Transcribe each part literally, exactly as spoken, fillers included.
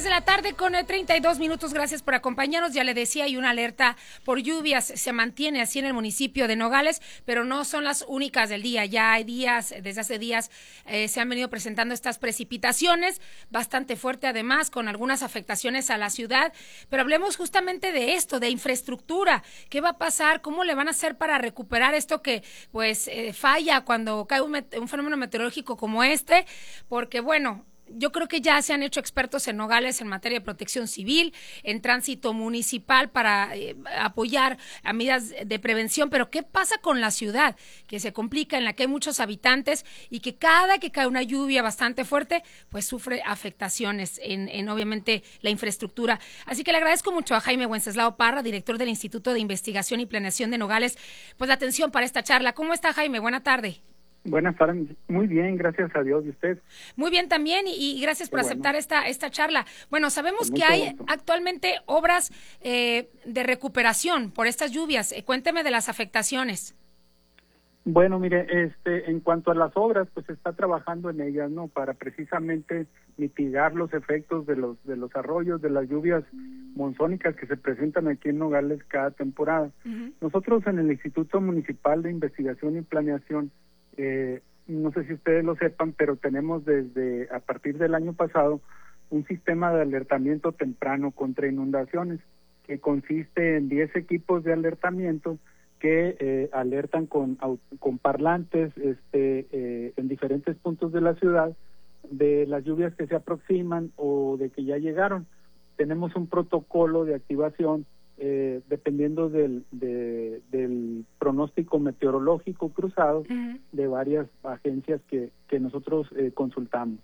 Tres de la tarde con treinta y dos minutos, gracias por acompañarnos. Ya le decía, hay una alerta por lluvias, se mantiene así en el municipio de Nogales, pero no son las únicas del día. Ya hay días, desde hace días eh, se han venido presentando estas precipitaciones, bastante fuerte además, con algunas afectaciones a la ciudad. Pero hablemos justamente de esto, de infraestructura. ¿Qué va a pasar? ¿Cómo le van a hacer para recuperar esto que pues eh, falla cuando cae un, un fenómeno meteorológico como este? Porque bueno, yo creo que ya se han hecho expertos en Nogales en materia de protección civil, en tránsito municipal para eh, apoyar a medidas de prevención, pero ¿qué pasa con la ciudad? Que se complica, en la que hay muchos habitantes y que cada que cae una lluvia bastante fuerte, pues sufre afectaciones en, en obviamente la infraestructura. Así que le agradezco mucho a Jaime Wenceslao Parra, director del Instituto de Investigación y Planeación de Nogales, pues la atención para esta charla. ¿Cómo está, Jaime? Buena tarde. Buenas tardes, muy bien, gracias a Dios. ¿Y usted? Muy bien también, y, y gracias por Qué aceptar bueno. esta esta charla. Bueno, sabemos Con que mucho hay gusto. actualmente obras eh, de recuperación por estas lluvias. Eh, cuénteme de las afectaciones. Bueno, mire, este, en cuanto a las obras, pues se está trabajando en ellas, ¿no? Para precisamente mitigar los efectos de los de los arroyos, de las lluvias monzónicas que se presentan aquí en Nogales cada temporada. Uh-huh. Nosotros en el Instituto Municipal de Investigación y Planeación, eh, no sé si ustedes lo sepan, pero tenemos desde a partir del año pasado un sistema de alertamiento temprano contra inundaciones que consiste en diez equipos de alertamiento que eh, alertan con con parlantes este eh, en diferentes puntos de la ciudad de las lluvias que se aproximan o de que ya llegaron. Tenemos un protocolo de activación eh, dependiendo del de, del pronóstico meteorológico cruzado uh-huh. de varias agencias que, que nosotros eh, consultamos.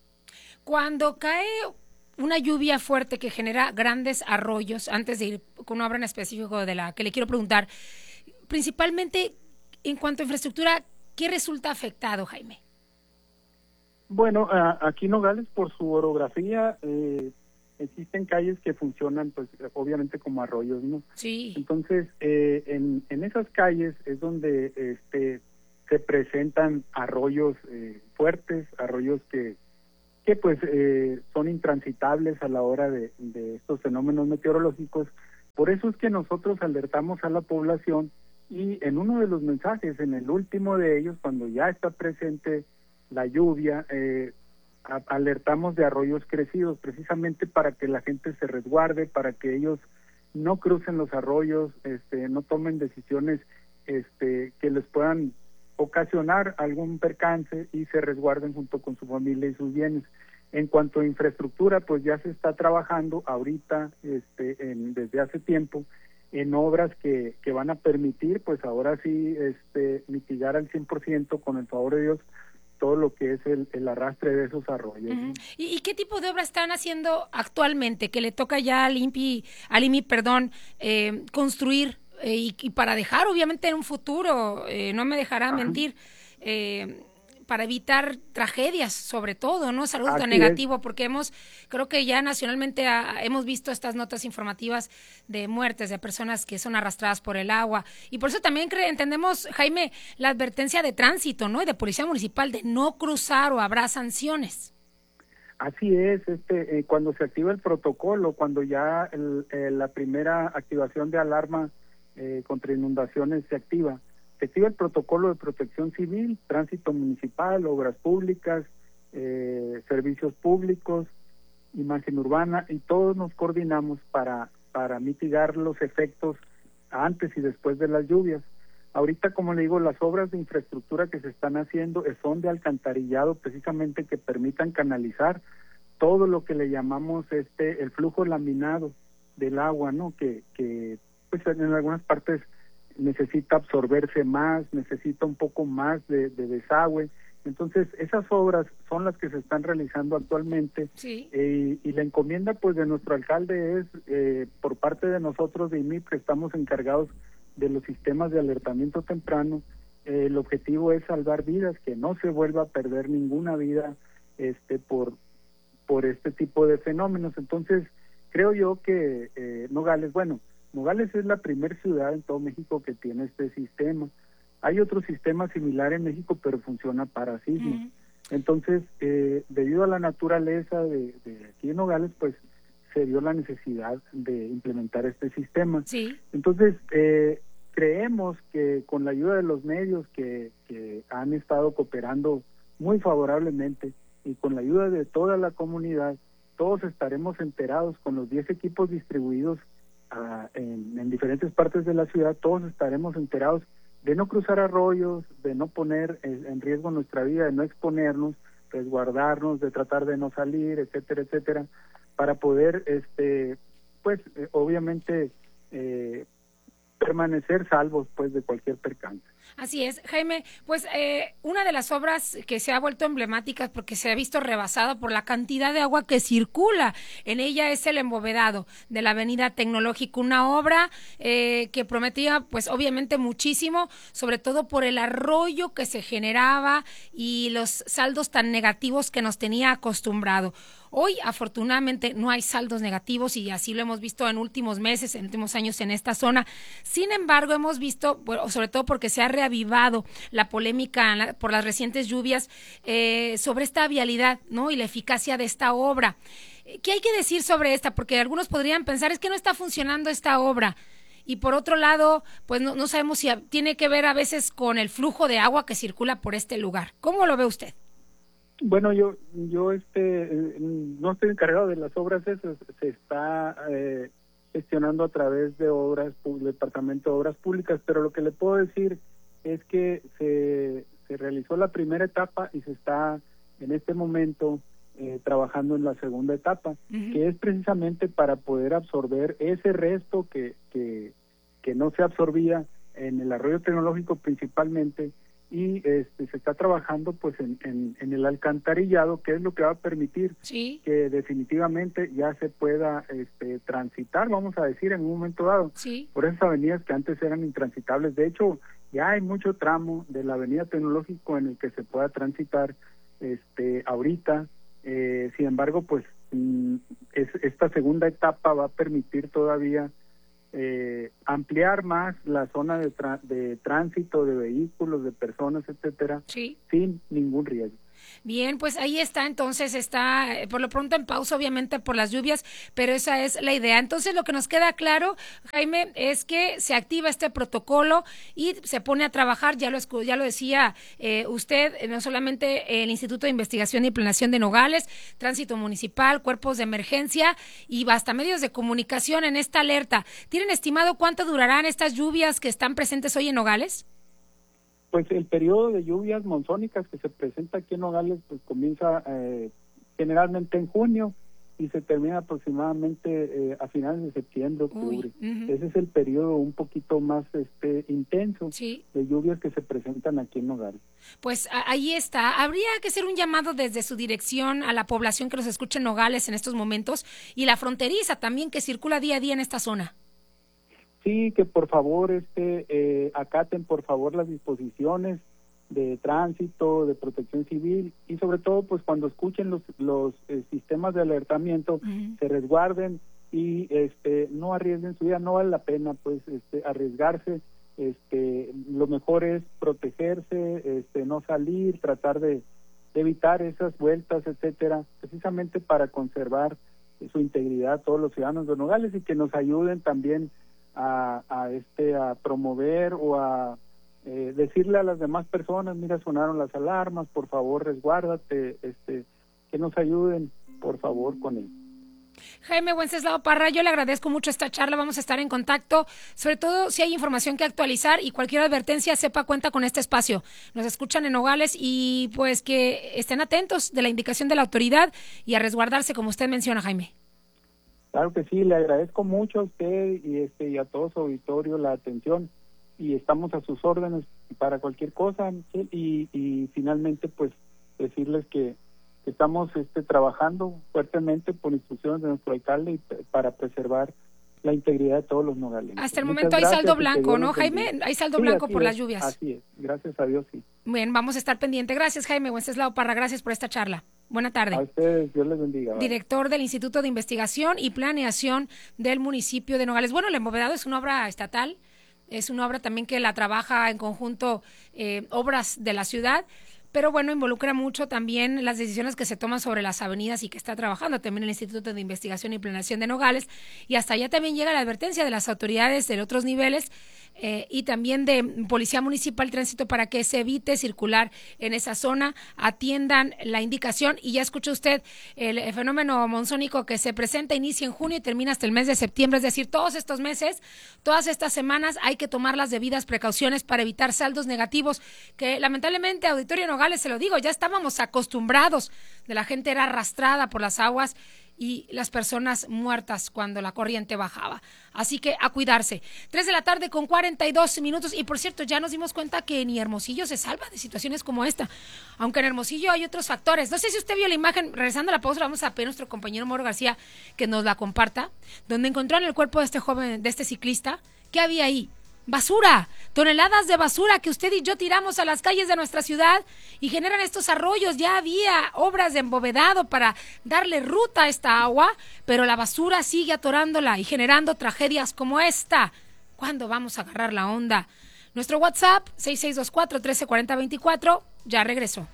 Cuando cae una lluvia fuerte que genera grandes arroyos, antes de ir con una obra en específico de la que le quiero preguntar, principalmente en cuanto a infraestructura, ¿qué resulta afectado, Jaime? Bueno, aquí Nogales, por su orografía, eh, existen calles que funcionan, pues, obviamente como arroyos, ¿no? Sí. Entonces, eh, en, en esas calles es donde este se presentan arroyos eh, fuertes, arroyos que, que pues, eh, son intransitables a la hora de, de estos fenómenos meteorológicos. Por eso es que nosotros alertamos a la población y en uno de los mensajes, en el último de ellos, cuando ya está presente la lluvia, eh, a, alertamos de arroyos crecidos, precisamente para que la gente se resguarde, para que ellos no crucen los arroyos, este, no tomen decisiones este, que les puedan ocasionar algún percance y se resguarden junto con su familia y sus bienes. En cuanto a infraestructura, pues ya se está trabajando ahorita, este, en, desde hace tiempo, en obras que, que van a permitir, pues ahora sí, este, mitigar al cien por ciento, con el favor de Dios, todo lo que es el, el arrastre de esos arroyos. Uh-huh. ¿Y, ¿Y qué tipo de obras están haciendo actualmente que le toca ya al I N P I, al I M I, perdón, eh, construir eh, y, y para dejar, obviamente, en un futuro, eh, no me dejará Ajá. mentir, eh, para evitar tragedias, sobre todo, ¿no? Salud tan negativo, es. Porque hemos, creo que ya nacionalmente ha, hemos visto estas notas informativas de muertes de personas que son arrastradas por el agua. Y por eso también cre- entendemos, Jaime, la advertencia de tránsito, ¿no? Y de policía municipal de no cruzar o habrá sanciones. Así es, este, eh, cuando se activa el protocolo, cuando ya el, eh, la primera activación de alarma eh, contra inundaciones se activa, se activa el protocolo de protección civil, tránsito municipal, obras públicas, eh, servicios públicos, imagen urbana, y todos nos coordinamos para, para mitigar los efectos antes y después de las lluvias. Ahorita, como le digo, las obras de infraestructura que se están haciendo son de alcantarillado, precisamente que permitan canalizar todo lo que le llamamos este el flujo laminado del agua, ¿no? Que, que pues en algunas partes necesita absorberse más, necesita un poco más de, de desagüe. Entonces, esas obras son las que se están realizando actualmente. Sí. Eh, y la encomienda, pues, de nuestro alcalde es, eh, por parte de nosotros de I M I, que estamos encargados de los sistemas de alertamiento temprano, eh, el objetivo es salvar vidas, que no se vuelva a perder ninguna vida este por por este tipo de fenómenos. Entonces, creo yo que eh, Nogales, bueno, Nogales es la primer ciudad en todo México que tiene este sistema. Hay otro sistema similar en México, pero funciona para sismos. Uh-huh. Entonces, eh, debido a la naturaleza de, de aquí en Nogales, pues se dio la necesidad de implementar este sistema. Sí. Entonces, eh, creemos que con la ayuda de los medios que, que han estado cooperando muy favorablemente y con la ayuda de toda la comunidad, todos estaremos enterados con los diez equipos distribuidos uh, en, en diferentes partes de la ciudad, todos estaremos enterados de no cruzar arroyos, de no poner en, en riesgo nuestra vida, de no exponernos, resguardarnos, de tratar de no salir, etcétera, etcétera, para poder, este, pues, eh, obviamente, eh, permanecer salvos, pues, de cualquier percance. Así es, Jaime, pues eh, una de las obras que se ha vuelto emblemática porque se ha visto rebasada por la cantidad de agua que circula en ella es el embovedado de la Avenida Tecnológica, una obra eh, que prometía pues obviamente muchísimo, sobre todo por el arroyo que se generaba y los saldos tan negativos que nos tenía acostumbrado. Hoy, afortunadamente, no hay saldos negativos y así lo hemos visto en últimos meses, en últimos años en esta zona. Sin embargo, hemos visto, bueno, sobre todo porque se ha reavivado la polémica por las recientes lluvias eh, sobre esta vialidad, ¿no? Y la eficacia de esta obra. ¿Qué hay que decir sobre esta? Porque algunos podrían pensar, es que no está funcionando esta obra. Y por otro lado, pues no, no sabemos si tiene que ver a veces con el flujo de agua que circula por este lugar. ¿Cómo lo ve usted? Bueno, yo yo este no estoy encargado de las obras esas, se está eh, gestionando a través de obras, del Departamento de Obras Públicas, pero lo que le puedo decir es que se, se realizó la primera etapa y se está en este momento eh, trabajando en la segunda etapa, uh-huh. que es precisamente para poder absorber ese resto que, que, que no se absorbía en el arroyo tecnológico principalmente, y este, se está trabajando pues en, en, en el alcantarillado, que es lo que va a permitir sí. que definitivamente ya se pueda este, transitar, vamos a decir, en un momento dado, sí. por esas avenidas que antes eran intransitables. De hecho, ya hay mucho tramo de la Avenida Tecnológico en el que se pueda transitar este, ahorita. Eh, sin embargo, pues mm, es, esta segunda etapa va a permitir todavía Eh, ampliar más la zona de, tra- de tránsito de vehículos, de personas, etcétera, sí. sin ningún riesgo. Bien, pues ahí está, entonces está eh, por lo pronto en pausa, obviamente por las lluvias, pero esa es la idea. Entonces lo que nos queda claro, Jaime, es que se activa este protocolo y se pone a trabajar, ya lo ya lo decía eh, usted, eh, no solamente el Instituto de Investigación y Planeación de Nogales, Tránsito Municipal, cuerpos de emergencia y hasta medios de comunicación en esta alerta. ¿Tienen estimado cuánto durarán estas lluvias que están presentes hoy en Nogales? Pues el periodo de lluvias monzónicas que se presenta aquí en Nogales pues comienza eh, generalmente en junio y se termina aproximadamente eh, a finales de septiembre, octubre. Uy, uh-huh. Ese es el periodo un poquito más este intenso sí. de lluvias que se presentan aquí en Nogales. Pues a- ahí está. Habría que hacer un llamado desde su dirección a la población que nos escucha en Nogales en estos momentos y la fronteriza también que circula día a día en esta zona. Sí, que por favor este eh, acaten por favor las disposiciones de tránsito, de protección civil y sobre todo pues cuando escuchen los los eh, sistemas de alertamiento uh-huh. se resguarden y este no arriesguen su vida, no vale la pena pues este arriesgarse, este lo mejor es protegerse, este no salir, tratar de, de evitar esas vueltas, etcétera, precisamente para conservar eh, su integridad todos los ciudadanos de Nogales y que nos ayuden también A, a este a promover o a eh, decirle a las demás personas, mira, sonaron las alarmas, por favor resguárdate, este que nos ayuden por favor con él. Jaime Wenceslao Parra, yo le agradezco mucho esta charla, vamos a estar en contacto, sobre todo si hay información que actualizar y cualquier advertencia sepa cuenta con este espacio. Nos escuchan en Nogales y pues que estén atentos de la indicación de la autoridad y a resguardarse como usted menciona, Jaime. Claro que sí, le agradezco mucho a usted y este y a todo su auditorio la atención y estamos a sus órdenes para cualquier cosa, Michelle, y, y finalmente pues decirles que, que estamos este trabajando fuertemente por instrucciones de nuestro alcalde y p- para preservar la integridad de todos los nogaleños. Hasta el Muchas momento hay saldo blanco, ¿no, bendiga. Jaime? Hay saldo Sí, blanco así por es, las lluvias. Así es, gracias a Dios, sí. Bien, vamos a estar pendiente. Gracias, Jaime Wenceslao Parra, gracias por esta charla. Buena tarde. A ustedes, Dios les bendiga. Bye. Director del Instituto de Investigación y Planeación del municipio de Nogales. Bueno, el embovedado es una obra estatal, es una obra también que la trabaja en conjunto eh, Obras de la Ciudad, pero bueno, involucra mucho también las decisiones que se toman sobre las avenidas y que está trabajando también el Instituto de Investigación y Planeación de Nogales, y hasta allá también llega la advertencia de las autoridades de otros niveles eh, y también de Policía Municipal Tránsito para que se evite circular en esa zona, atiendan la indicación. Y ya escuchó usted el, el fenómeno monzónico que se presenta, inicia en junio y termina hasta el mes de septiembre, es decir, todos estos meses, todas estas semanas hay que tomar las debidas precauciones para evitar saldos negativos que lamentablemente, Auditorio Nogales, se lo digo, ya estábamos acostumbrados, de la gente era arrastrada por las aguas y las personas muertas cuando la corriente bajaba. Así que a cuidarse. Tres de la tarde con cuarenta y dos minutos. Y por cierto, ya nos dimos cuenta que ni Hermosillo se salva de situaciones como esta. Aunque en Hermosillo hay otros factores. No sé si usted vio la imagen, regresando a la pausa, vamos a pedir a nuestro compañero Mauro García que nos la comparta, donde encontraron el cuerpo de este joven, de este ciclista. ¿Qué había ahí? Basura, toneladas de basura que usted y yo tiramos a las calles de nuestra ciudad y generan estos arroyos. Ya había obras de embovedado para darle ruta a esta agua, pero la basura sigue atorándola y generando tragedias como esta. ¿Cuándo vamos a agarrar la onda? Nuestro WhatsApp, seis seis dos cuatro, uno tres cuatro cero dos cuatro, ya regresó.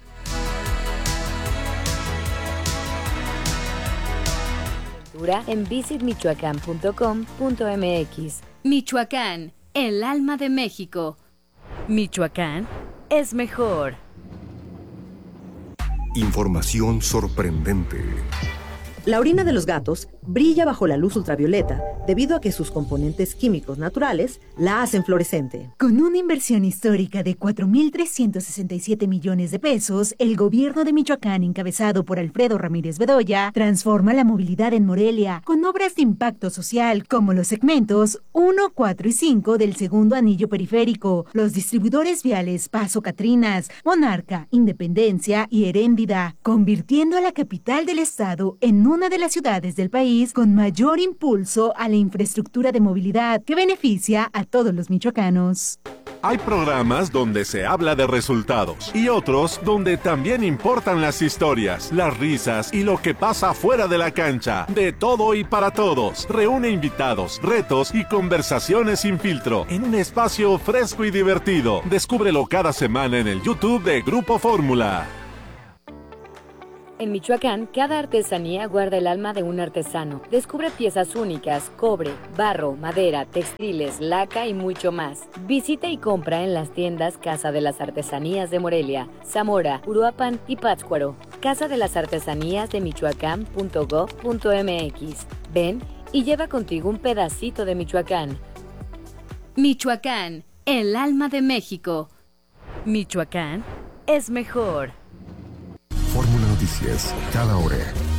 En visit michoacán punto com punto m x. Michoacán, el alma de México. Michoacán es mejor. Información sorprendente. La orina de los gatos brilla bajo la luz ultravioleta debido a que sus componentes químicos naturales la hacen fluorescente. Con una inversión histórica de cuatro mil trescientos sesenta y siete millones de pesos, el gobierno de Michoacán, encabezado por Alfredo Ramírez Bedoya, transforma la movilidad en Morelia con obras de impacto social como los segmentos uno, cuatro y cinco del segundo anillo periférico, los distribuidores viales Paso Catrinas, Monarca, Independencia y Heréndida, convirtiendo a la capital del estado en una de las ciudades del país con mayor impulso a la infraestructura de movilidad que beneficia a todos los michoacanos. Hay programas donde se habla de resultados y otros donde también importan las historias, las risas y lo que pasa fuera de la cancha. De todo y para todos. Reúne invitados, retos y conversaciones sin filtro en un espacio fresco y divertido. Descúbrelo cada semana en el YouTube de Grupo Fórmula. En Michoacán, cada artesanía guarda el alma de un artesano. Descubre piezas únicas, cobre, barro, madera, textiles, laca y mucho más. Visita y compra en las tiendas Casa de las Artesanías de Morelia, Zamora, Uruapan y Pátzcuaro. Casa de las Artesanías de michoacán punto gob punto m x. Ven y lleva contigo un pedacito de Michoacán. Michoacán, el alma de México. Michoacán es mejor. Fórmula Noticias, cada hora.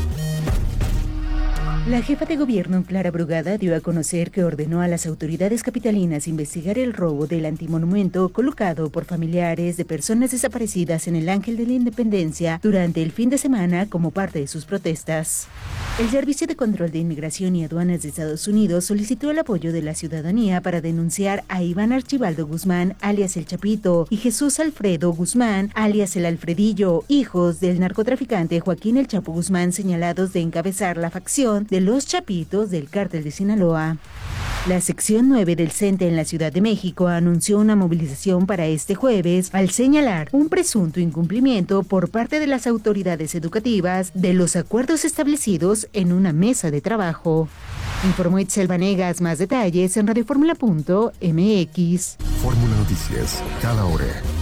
La jefa de gobierno, Clara Brugada, dio a conocer que ordenó a las autoridades capitalinas investigar el robo del antimonumento colocado por familiares de personas desaparecidas en el Ángel de la Independencia durante el fin de semana como parte de sus protestas. El Servicio de Control de Inmigración y Aduanas de Estados Unidos solicitó el apoyo de la ciudadanía para denunciar a Iván Archibaldo Guzmán, alias El Chapito, y Jesús Alfredo Guzmán, alias El Alfredillo, hijos del narcotraficante Joaquín El Chapo Guzmán, señalados de encabezar la facción de los Chapitos del Cártel de Sinaloa. La sección nueve del CENTE en la Ciudad de México anunció una movilización para este jueves al señalar un presunto incumplimiento por parte de las autoridades educativas de los acuerdos establecidos en una mesa de trabajo. Informó Itzel Vanegas. Más detalles en radioformula punto m x. Fórmula Noticias, cada hora.